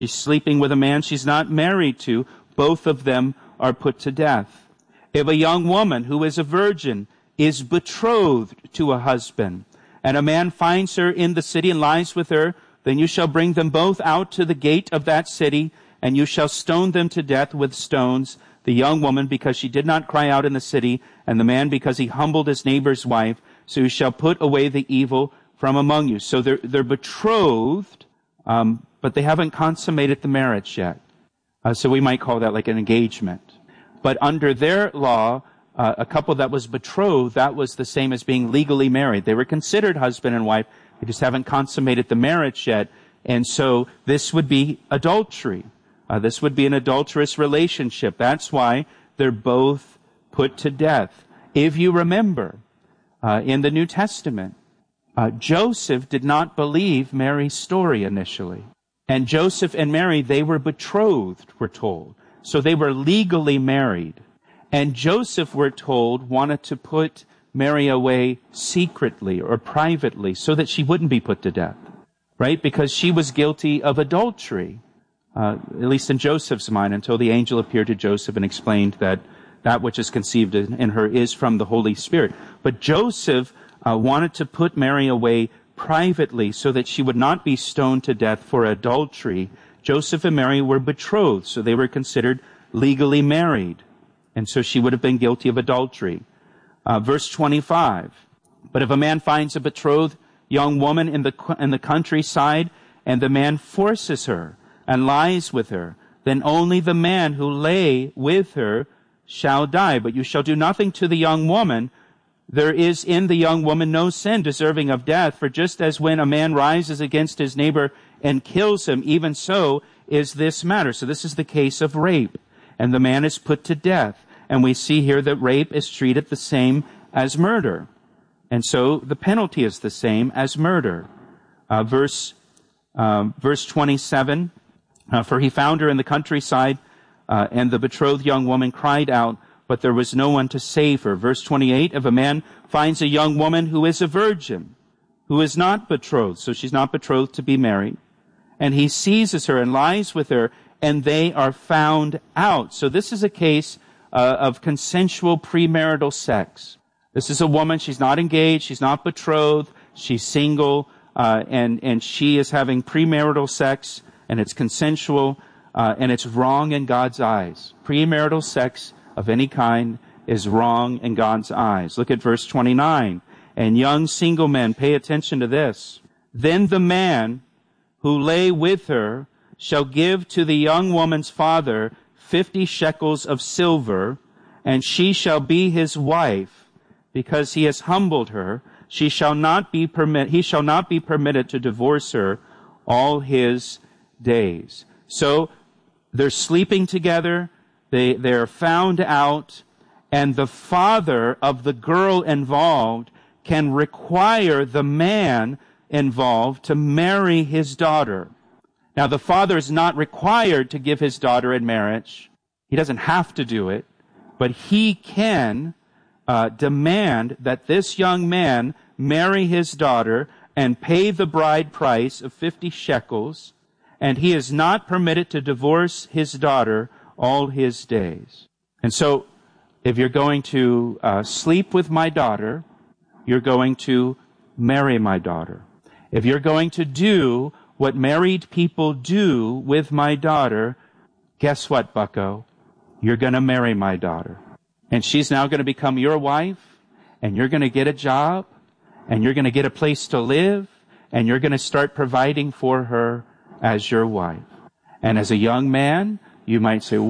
She's sleeping with a man she's not married to. Both of them are put to death. If a young woman who is a virgin is betrothed to a husband, and a man finds her in the city and lies with her, then you shall bring them both out to the gate of that city, and you shall stone them to death with stones, the young woman because she did not cry out in the city, and the man because he humbled his neighbor's wife. So you shall put away the evil from among you. So they're betrothed, but they haven't consummated the marriage yet. So we might call that like an engagement. But under their law, a couple that was betrothed, that was the same as being legally married. They were considered husband and wife. They just haven't consummated the marriage yet. And so this would be adultery. This would be an adulterous relationship. That's why they're both put to death. If you remember, in the New Testament, Joseph did not believe Mary's story initially. And Joseph and Mary, they were betrothed, we're told. So they were legally married. And Joseph, we're told, wanted to put Mary away secretly or privately so that she wouldn't be put to death, right? Because she was guilty of adultery, at least in Joseph's mind, until the angel appeared to Joseph and explained that that which is conceived in her is from the Holy Spirit. But Joseph wanted to put Mary away privately so that she would not be stoned to death for adultery. Joseph and Mary were betrothed, so they were considered legally married. And so she would have been guilty of adultery. Verse 25. But if a man finds a betrothed young woman in the countryside, and the man forces her and lies with her, then only the man who lay with her shall die. But you shall do nothing to the young woman. There is in the young woman no sin deserving of death. For just as when a man rises against his neighbor and kills him, even so is this matter. So this is the case of rape. And the man is put to death. And we see here that rape is treated the same as murder. And so the penalty is the same as murder. Verse 27, for he found her in the countryside, and the betrothed young woman cried out, but there was no one to save her. Verse 28, if a man finds a young woman who is a virgin, who is not betrothed, so she's not betrothed to be married, and he seizes her and lies with her, and they are found out. So this is a case of consensual premarital sex. This is a woman, she's not engaged, she's not betrothed, she's single, and she is having premarital sex, and it's consensual, and it's wrong in God's eyes. Premarital sex of any kind is wrong in God's eyes. Look at verse 29. And young single men, pay attention to this. Then the man who lay with her shall give to the young woman's father 50 shekels of silver, and she shall be his wife, because he has humbled her. He shall not be permitted to divorce her all his days. So they're sleeping together. They're found out, and the father of the girl involved can require the man involved to marry his daughter. Now, the father is not required to give his daughter in marriage. He doesn't have to do it, but he can demand that this young man marry his daughter and pay the bride price of 50 shekels, and he is not permitted to divorce his daughter all his days. And so, if you're going to sleep with my daughter, you're going to marry my daughter. If you're going to do what married people do with my daughter, guess what, bucko? You're going to marry my daughter. And she's now going to become your wife, and you're going to get a job, and you're going to get a place to live, and you're going to start providing for her as your wife. And as a young man, you might say,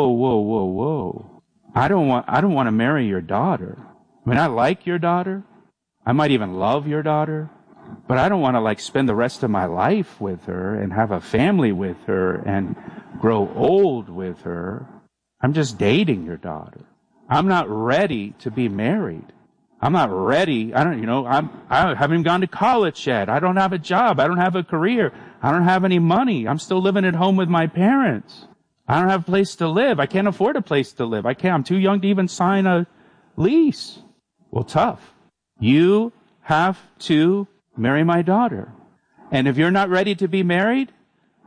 whoa. I don't want to marry your daughter. I mean, I like your daughter. I might even love your daughter. But I don't want to spend the rest of my life with her and have a family with her and grow old with her. I'm just dating your daughter. I'm not ready to be married. I'm not ready. I haven't even gone to college yet. I don't have a job. I don't have a career. I don't have any money. I'm still living at home with my parents. I don't have a place to live. I can't afford a place to live. I'm too young to even sign a lease. Well, tough. You have to marry my daughter. And if you're not ready to be married,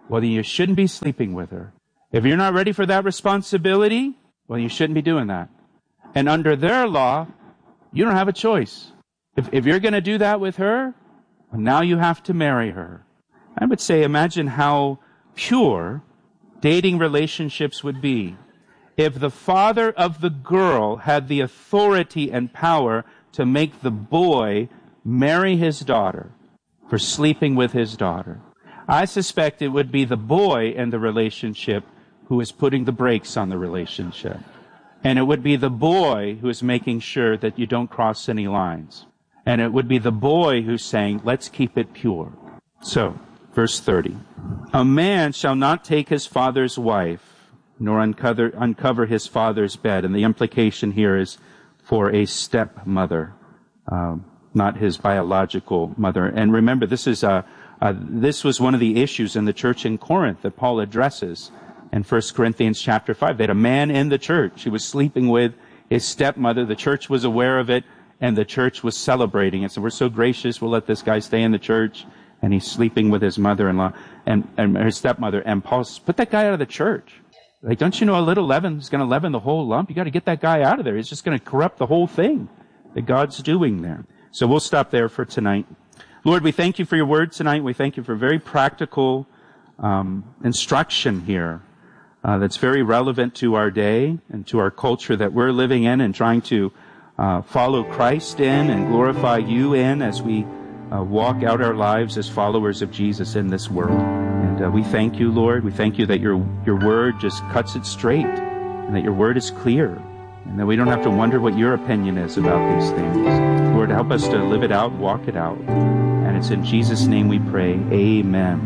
well, then you shouldn't be sleeping with her. If you're not ready for that responsibility, well, you shouldn't be doing that. And under their law, you don't have a choice. If you're going to do that with her, well, now you have to marry her. I would say, imagine how pure dating relationships would be if the father of the girl had the authority and power to make the boy marry his daughter for sleeping with his daughter. I suspect it would be the boy in the relationship who is putting the brakes on the relationship. And it would be the boy who is making sure that you don't cross any lines. And it would be the boy who's saying, let's keep it pure. So, verse 30. A man shall not take his father's wife, nor uncover his father's bed. And the implication here is for a stepmother, not his biological mother. And remember, this was one of the issues in the church in Corinth that Paul addresses in 1 Corinthians chapter 5. They had a man in the church who was sleeping with his stepmother. The church was aware of it, and the church was celebrating it. So we're so gracious, we'll let this guy stay in the church, and he's sleeping with his mother-in-law and his stepmother. And Paul says, put that guy out of the church. Like, don't you know a little leaven is going to leaven the whole lump? You got to get that guy out of there. He's just going to corrupt the whole thing that God's doing there. So we'll stop there for tonight. Lord, we thank you for your word tonight. We thank you for very practical instruction here that's very relevant to our day and to our culture that we're living in and trying to follow Christ in and glorify you in as we walk out our lives as followers of Jesus in this world. And we thank you, Lord. We thank you that your word just cuts it straight and that your word is clear and that we don't have to wonder what your opinion is about these things. Lord, help us to live it out, walk it out. And it's in Jesus' name we pray. Amen.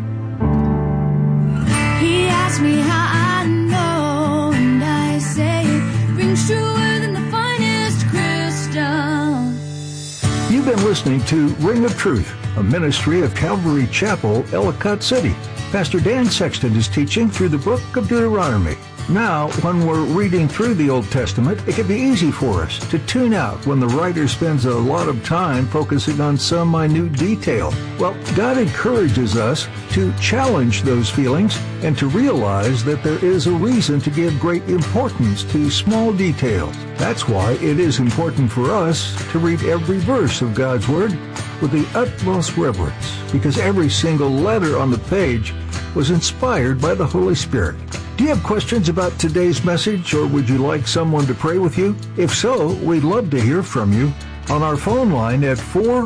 He asked me how I know, and I say it rings truer than the finest crystal. You've been listening to Ring of Truth, a ministry of Calvary Chapel, Ellicott City. Pastor Dan Sexton is teaching through the book of Deuteronomy. Now, when we're reading through the Old Testament, it can be easy for us to tune out when the writer spends a lot of time focusing on some minute detail. Well, God encourages us to challenge those feelings and to realize that there is a reason to give great importance to small details. That's why it is important for us to read every verse of God's Word with the utmost reverence, because every single letter on the page was inspired by the Holy Spirit. Do you have questions about today's message, or would you like someone to pray with you? If so, we'd love to hear from you on our phone line at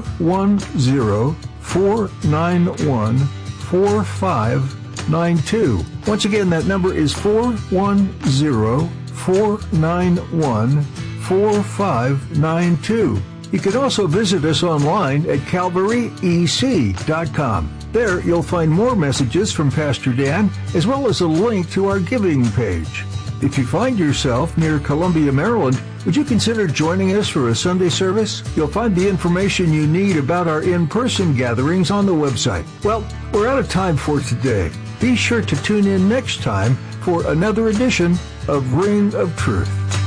410-491-4592. Once again, that number is 410-491-4592. You can also visit us online at calvaryec.com. There, you'll find more messages from Pastor Dan, as well as a link to our giving page. If you find yourself near Columbia, Maryland, would you consider joining us for a Sunday service? You'll find the information you need about our in-person gatherings on the website. Well, we're out of time for today. Be sure to tune in next time for another edition of Ring of Truth.